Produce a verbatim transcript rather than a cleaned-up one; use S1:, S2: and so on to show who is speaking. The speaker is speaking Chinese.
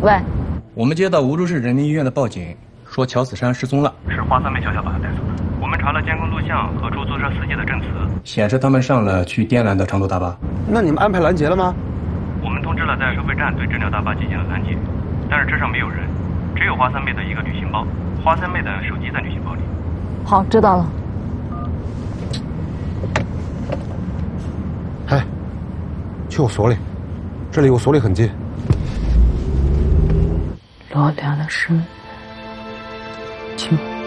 S1: 喂，
S2: 我们接到无锡市人民医院的报警，说乔子珊失踪了，
S3: 是花三妹悄悄把她带走的。我们查了监控录像和出租车司机的证词，
S2: 显示他们上了去滇南的长途大巴。
S4: 那你们安排拦截了吗？
S3: 我们通知了在收费站对这辆大巴进行了拦截，但是车上没有人，只有花三妹的一个旅行包，花三妹的手机在旅行包里。
S1: 好，知道了。
S4: 哎，去我所里，这里我所里很近。
S1: 罗良的身份，请。